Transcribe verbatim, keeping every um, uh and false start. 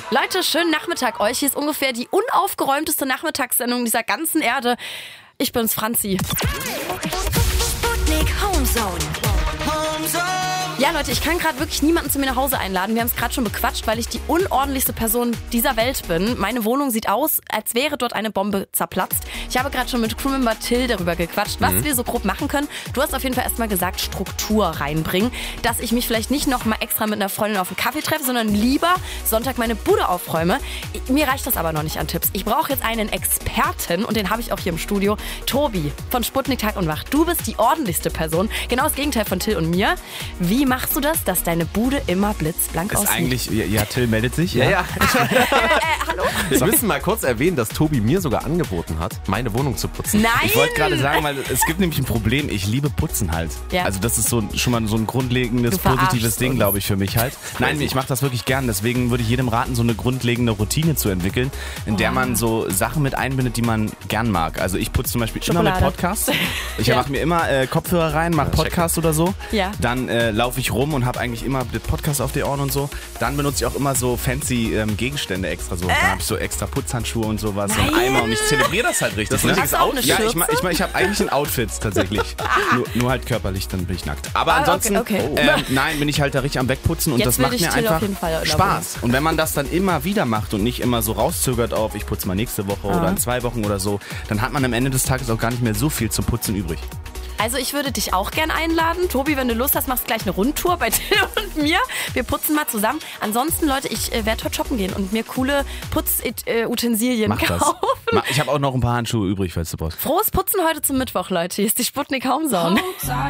Leute, schönen Nachmittag euch. Hier ist ungefähr die unaufgeräumteste Nachmittagssendung dieser ganzen Erde. Ich bin's, Franzi. Sputnik Homezone. Ja, Leute, ich kann gerade wirklich niemanden zu mir nach Hause einladen. Wir haben es gerade schon bequatscht, weil ich die unordentlichste Person dieser Welt bin. Meine Wohnung sieht aus, als wäre dort eine Bombe zerplatzt. Ich habe gerade schon mit Crewmember Till darüber gequatscht, was mhm. wir so grob machen können. Du hast auf jeden Fall erstmal gesagt, Struktur reinbringen. Dass ich mich vielleicht nicht noch mal extra mit einer Freundin auf einen Kaffee treffe, sondern lieber Sonntag meine Bude aufräume. Mir reicht das aber noch nicht an Tipps. Ich brauche jetzt einen Experten und den habe ich auch hier im Studio. Tobi von Sputnik Tag und Wach. Du bist die ordentlichste Person. Genau das Gegenteil von Till und mir. Wie machst du das, dass deine Bude immer blitzblank ist aussieht? Eigentlich, ja, ja, Till meldet sich. Ja, Ja, ja. äh, äh, hallo? Wir müssen mal kurz erwähnen, dass Tobi mir sogar angeboten hat, meine Wohnung zu putzen. Nein! Ich wollte gerade sagen, weil es gibt nämlich ein Problem. Ich liebe Putzen halt. Ja. Also das ist so schon mal so ein grundlegendes, Du verarschst positives Ding, uns. glaube ich, für mich halt. Nein, ich mache das wirklich gern. Deswegen würde ich jedem raten, so eine grundlegende Routine zu entwickeln, in der man so Sachen mit einbindet, die man gern mag. Also ich putze zum Beispiel immer Schokolade. mit Podcasts. Ich Ja. mache mir immer äh, Kopfhörer rein, mache Podcasts oder so. Ja. Dann äh, laufe ich rum und habe eigentlich immer den Podcast auf die Ohren und so. Dann benutze ich auch immer so fancy ähm, Gegenstände extra so. Dann habe ich so extra Putzhandschuhe und sowas, so Nein. ein Eimer und ich zelebriere das halt richtig. Das ist ne? ein Hast du auch eine Ja, ich, Schürze? ma- ich, ma- ich habe eigentlich ein Outfit tatsächlich. nur, nur halt körperlich, dann bin ich nackt. Aber Ah, ansonsten, okay, okay. Ähm, nein, bin ich halt da richtig am Wegputzen und Jetzt das will macht dich mir Till auf einfach jeden Fall in der Spaß. Und wenn man das dann immer wieder macht und nicht immer so rauszögert auf, ich putze mal nächste Woche Ah. oder in zwei Wochen oder so, dann hat man am Ende des Tages auch gar nicht mehr so viel zum Putzen übrig. Also ich würde dich auch gern einladen. Tobi, wenn du Lust hast, machst du gleich eine Rundtour bei Till und mir. Wir putzen mal zusammen. Ansonsten, Leute, ich äh, werde heute shoppen gehen und mir coole Putzutensilien Mach das. kaufen. Ma- Ich habe auch noch ein paar Handschuhe übrig, falls du brauchst. Frohes Putzen heute zum Mittwoch, Leute. Hier ist die Sputnik Homezone.